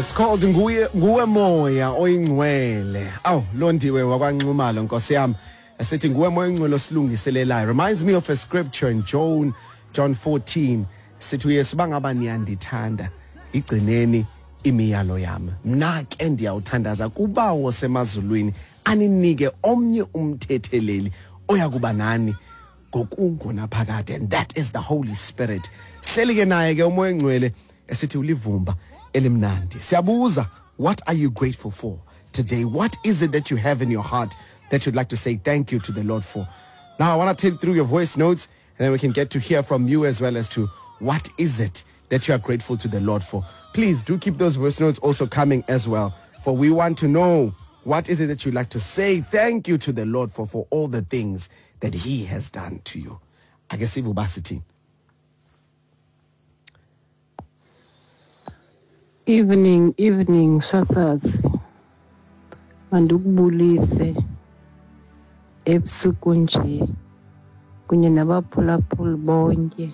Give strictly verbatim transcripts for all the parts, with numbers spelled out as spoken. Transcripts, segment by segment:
It's called Nguwe Nguwe Moya Oyingcwele. Aw, Londiwe wakwaNxumalo Nkosi yami. Esithi nguwe moya oyingcwele osilungiselelayo. Reminds me of a scripture in John John fourteen. Sithi uYesu bangaba niyandithanda igcineni imiyalo yami. Mna ke ndiyawuthandaza kubawo semazulwini aninike omnye umthetheleli oyakuba nani ngokungona phakade, and that is the Holy Spirit. Sihleli ke naye ke umoya oyingcwele esithi ulivumba elimnandi. Siyabuza, what are you grateful for today? What is it that you have in your heart that you'd like to say thank you to the Lord for? Now I want to take through your voice notes, and then we can get to hear from you as well as to what is it that you are grateful to the Lord for. Please do keep those voice notes also coming as well, for we want to know what is it that you'd like to say thank you to the Lord for, for all the things that He has done to you. I guess Ivu Basiti. Evening, evening, sasazi. Mandukubulise ebusuku nje kunye nabaphulaphuli bonke.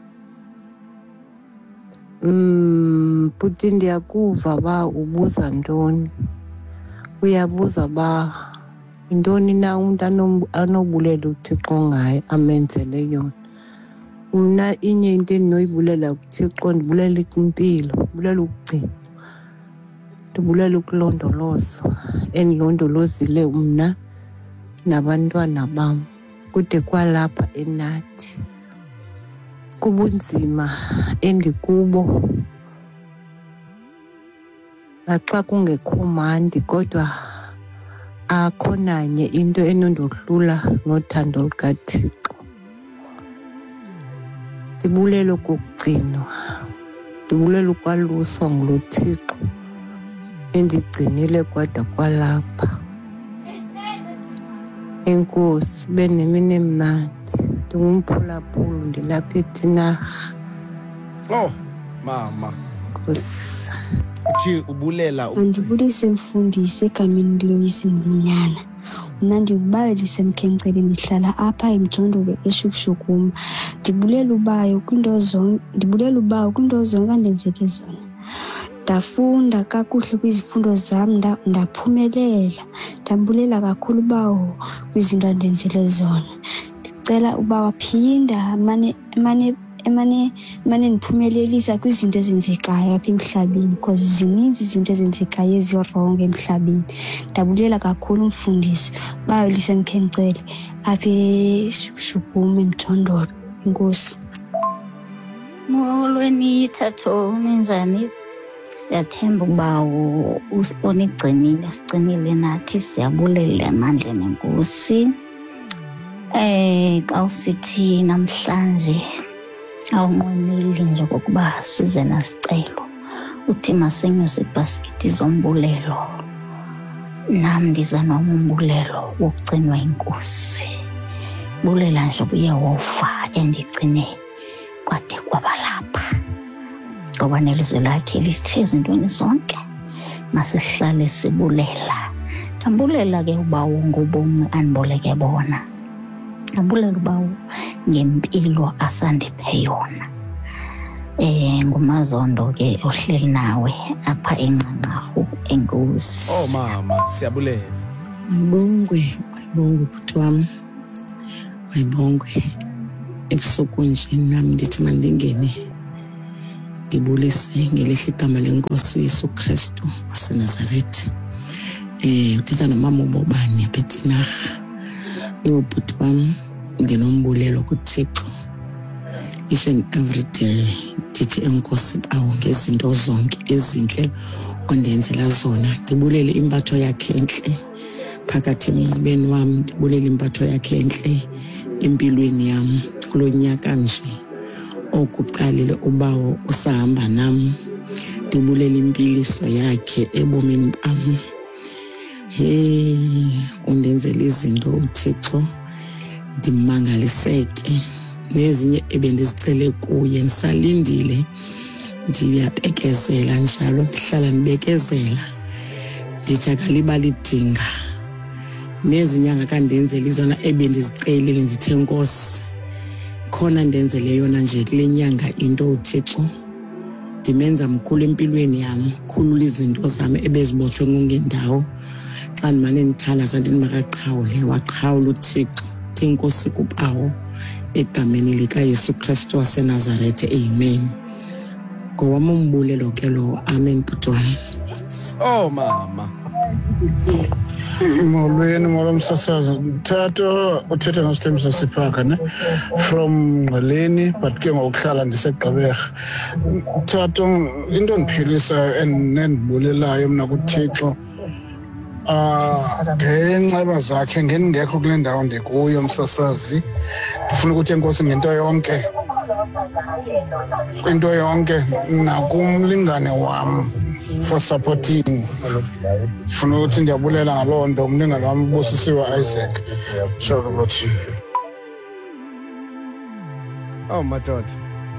Mm, Puti ndiyakuva ba ubuza ntoni. Uyabuza ba intoni na umuntu anobulela uThixo ngaye amenzele yona. Una inye into endinoyibulela kuThixo ndibulela impilo, ndibulela ukugcina. Ndibulela ukulondoloza endilondolozile umna nabantwana bam kude kwalapha enathi. Kubunzima endikubo naxa kungekho mandi kodwa akho nanye into enondohlula nothando lukaThixo. Ndibulela ukugcinwa, ndibulela ukwaluswa ngulo Thixo endigcinile kwada kwalapha. Enkosi benemini emnandi, ndingumphulaphuli ndilapha eTinarha. Oh mama Nkosi uthi ubulela Andibulise mfundisi egameni loyise Mlinyana. Mna ndikubalelise Mkhenkcele ndihlala apha eMjondolo eShukushukuma. Ndibulela ubayo kwinto zonke, ndibulela ubayo kwinto zonke andenzele zona. Ndafunda kakuhle kwizifundo zam ndaphumelela. Ndambulela kakhulu ubawo kwizinto andenzele zona. Ndicela uba waphinda mane mane emane mane niphumelelisa kwizinto ezenzekayo apha emhlabeni, because zininzi izinto ezenzekayo ezirong emhlabeni. Ndabulela kakhulu umfundisi bayo lise Mkhenkcele apha eShukushukuma eMjondolo. Inkosi. Molweni thatho ninjani? Siyathemba ukuba usibona igcinile, sigcinile nathi, siyabulela emandleni enkosi. Eh xa usithi namhlanje awunqweneli nje kokuba size nasicelo uthi masenyuse ibhaskithi zombulelo, nam ndiza nombulelo wokugcinwa inkosi. Bulela nje uYehova endigcine kwade kwabalapha, ngoba nelizwe lakhe lisithe ezintweni zonke masihlale sibulela. Ndambulela ke ubawo ngobomi andiboleke bona, ndambulela ubawo ngempilo asandiphe yona. Eh ngumazondo ke ohleli nawe apha eNqanqarhu. Enkosi. Oh mama siyabulela. Ayibongwe, ayibongwe bhuti wami. Ayibongwe. Ebusuku nje nami ndithi mandingene ndibulise ngelihle igama lenkosi uYesu Kristu waseNazaretha. Eh uthetha nomama uBobani apha eTinarha. Yo bhuti wami nginombulelo kuThixo each and every day. Ndithi enkosi bawo ngezinto zonke ezinhle ondenzela zona. Ndibulele impatho yakhe enhle phakathi emnqubeni wami, ndibulele impatho yakhe enhle empilweni yami kulo nyaka nje okuqalile ubawo usahamba nami. Ndibulele impiliso yakhe ebomini bami. Hey undenzela izinto uThixo ndimangaliseke, nezinye ebendizicele kuye ndisalindile. Ndiyabekezela njalo, ndihlala ndibekezela, ndijakala ibalidinga. Nezinye angakandenzeli zona ebendizicelile, ndithe Nkosi khona ndenzele yona nje kule nyanga into uThixo ndimenza mkhulu empilweni yam, khulula izinto zami ebezibotshwe ngungendawo. Xa ndimane ndithandaza ndithi makaqhawule, waqhawula uThixo. Inkosi kubawo egameni likaYesu Kristu waseNazaretha, amen. Ngowami umbulelo ke lo, amen butwana. Oh mama. Molweni molo msasazi, Thato uthetha noSithembiso Siphaka ne from Ngqeleni but ke ngokuhlala ndiseGqeberha. Thato into ndiphilisa endibulelayo mna kuThixo ah ngenxeba zakhe ngendingekho kule ndawo ndikuyo msasazi. Ndifuna ukuthi enkosi ngento yonke into yonke nakumlingane wam for supporting. Ndifuna ukuthi ndiyabulela ngaloo nto umlingane wam uBusisiwe Isaac. Sure ukuthi Oh madoda.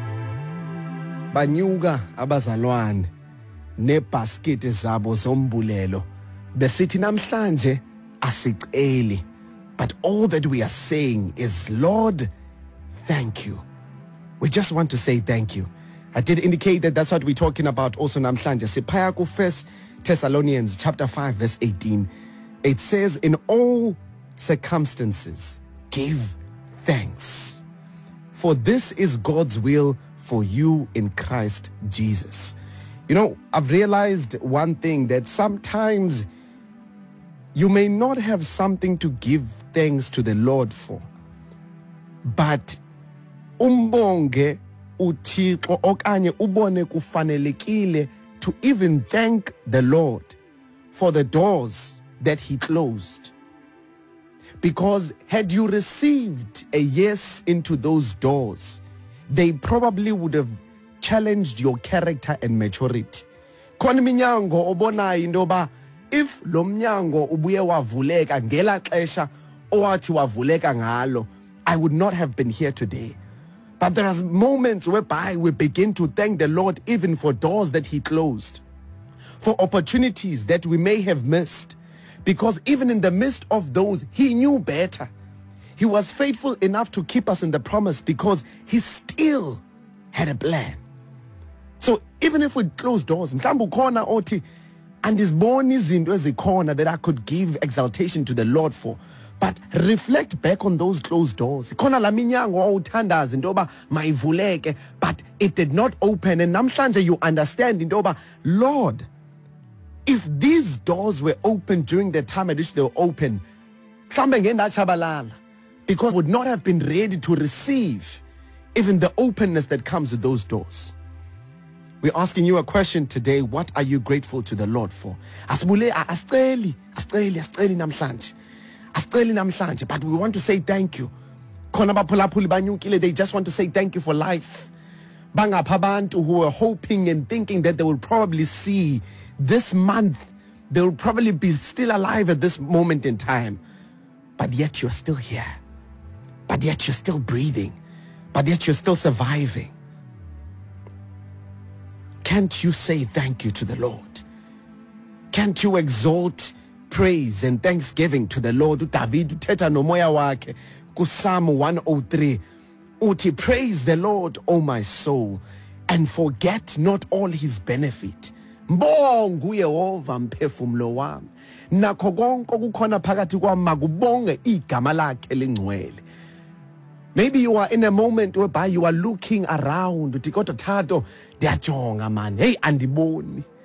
Banyuka abazalwane nebasket zabo zombulelo. Besithi namhlanje asiceli. But all that we are saying is, Lord, thank you. We just want to say thank you. I did indicate that that's what we're talking about also namhlanje. Siphaya ku First Thessalonians chapter five verse eighteen. It says, in all circumstances, give thanks. For this is God's will for you in Christ Jesus. You know, I've realized one thing, that sometimes you may not have something to give thanks to the Lord for, but umbonge uThixo okanye ubone kufanelekile to even thank the Lord for the doors that he closed. Because had you received a yes into those doors, they probably would have challenged your character and maturity. Khona iminyango obonayo indoba if lo mnyango ubuye wavuleka ngela xesha owathi wavuleka ngalo, I would not have been here today. But there are moments whereby we begin to thank the Lord even for doors that he closed, for opportunities that we may have missed. Because even in the midst of those, he knew better. He was faithful enough to keep us in the promise because he still had a plan. So even if we close doors, mhlawumbe ukhona othi andiziboni izinto ezikhona that I could give exaltation to the Lord for. But reflect back on those closed doors. Khona la minyango owuthandaza intoba mayivuleke, but it did not open. And namhlanje you understand intoba, Lord, if these doors were open during the time at which they were open, mhlambe ngendachabalala, because I would not have been ready to receive even the openness that comes with those doors. We're asking you a question today. What are you grateful to the Lord for? Asibule asiceli, asiceli, asiceli namhlanje. Asiceli namhlanje, but we want to say thank you. Khona baphulaphuli banyukile, they just want to say thank you for life. Bangapha abantu who are hoping and thinking that they will probably see this month, they will probably be still alive at this moment in time. But yet you're still here. But yet you're still breathing. But yet you're still surviving. Can't you say thank you to the Lord? Can't you exalt praise and thanksgiving to the Lord? uDavid uthetha nomoya wakhe ku Psalm one oh three. Uthi, praise the Lord, O my soul, and forget not all his benefit. Mbonga uYehova mphefumulo wami. Nakho konke okukhona phakathi kwami makubonge igama lakhe lengcwele. Maybe you are in a moment whereby you are looking around. Uthi kodwa Thato, ndiyajonga man. Hey, andiboni.